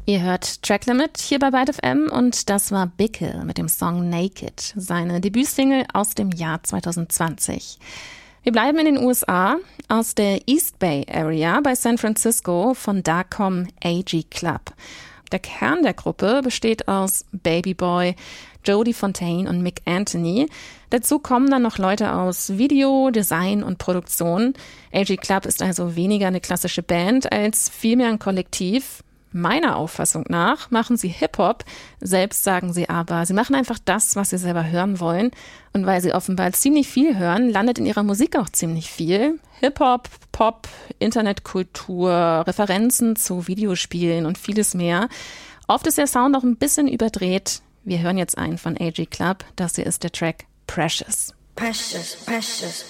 Ihr hört Track Limit hier bei Byte FM und das war Bickel mit dem Song Naked, seine Debütsingle aus dem Jahr 2020. Wir bleiben in den USA, aus der East Bay Area bei San Francisco, von da kommen AG Club. Der Kern der Gruppe besteht aus Baby Boy, Jodie Fontaine und Mick Anthony. Dazu kommen dann noch Leute aus Video, Design und Produktion. AG Club ist also weniger eine klassische Band als vielmehr ein Kollektiv. Meiner Auffassung nach machen sie Hip-Hop, selbst sagen sie aber, sie machen einfach das, was sie selber hören wollen. Und weil sie offenbar ziemlich viel hören, landet in ihrer Musik auch ziemlich viel. Hip-Hop, Pop, Internetkultur, Referenzen zu Videospielen und vieles mehr. Oft ist der Sound auch ein bisschen überdreht. Wir hören jetzt einen von AG Club, das hier ist der Track Precious. Precious, precious.